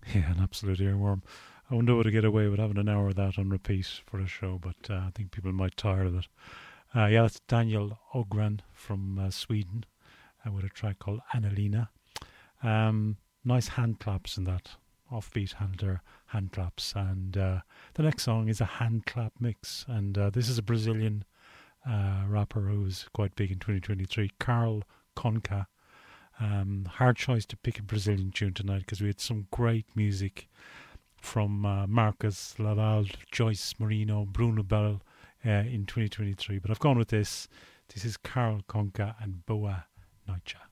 Yeah, an absolute earworm. I wonder would I get away with having an hour of that on repeat for a show, but I think people might tire of it. Yeah, that's Daniel Ogren from Sweden with a track called Annalena. Nice hand claps in that, offbeat hand claps. And the next song is a hand clap mix. And this is a Brazilian rapper who's quite big in 2023, Carl Conca. Hard choice to pick a Brazilian tune tonight because we had some great music from Marcus Laval, Joyce Marino, Bruno Bell in 2023. But I've gone with this. This is Carl Conca and Boa Noicha.